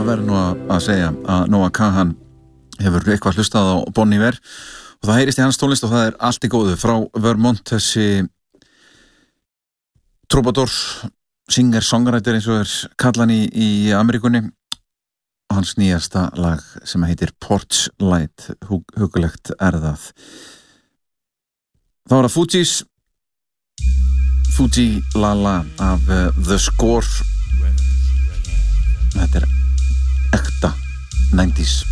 það verður nú að segja að Noah Kahan hefur eitthvað hlustað á Bon Iver og það heyrist í hans tónlist og það er allt í góðu frá Vermont, þessi troubadour, singer, songwriter eins og er kallan í Ameríkunni og hans nýjasta lag sem heitir Porch Light, hugulegt er það. Þá er það Fuji La La af The Score. Þetta er ekta 90s.